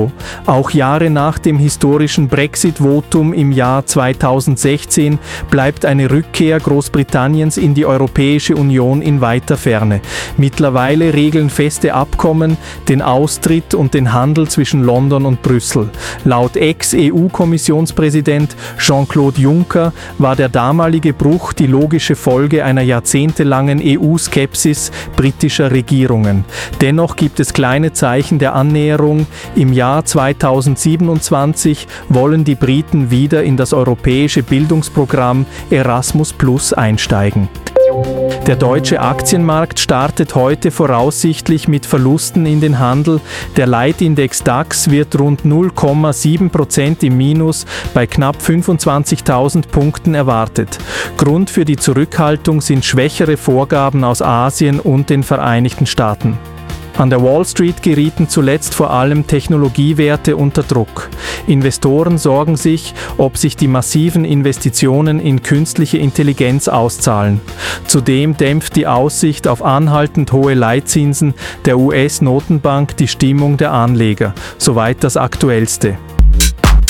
Euro. Auch Jahre nach dem historischen Brexit-Votum im Jahr 2016 bleibt eine Rückkehr Großbritanniens in die Europäische Union in weiter Ferne. Mittlerweile regeln feste Abkommen den Austritt und den Handel zwischen London und Brüssel. Laut Ex-EU-Kommissionspräsident Jean-Claude Juncker war der damalige Bruch die logische Folge einer jahrzehntelangen EU-Skepsis britischer Regierungen. Dennoch gibt es kleine Zeichen der Annäherung. Im Jahr 2027 wollen die Briten wieder in das europäische Bildungsprogramm Erasmus+ einsteigen. Der deutsche Aktienmarkt startet heute voraussichtlich mit Verlusten in den Handel. Der Leitindex DAX wird rund 0,7% im Minus bei knapp 25.000 Punkten erwartet. Grund für die Zurückhaltung sind schwächere Vorgaben aus Asien und den Vereinigten Staaten. An der Wall Street gerieten zuletzt vor allem Technologiewerte unter Druck. Investoren sorgen sich, ob sich die massiven Investitionen in künstliche Intelligenz auszahlen. Zudem dämpft die Aussicht auf anhaltend hohe Leitzinsen der US-Notenbank die Stimmung der Anleger. Soweit das Aktuellste.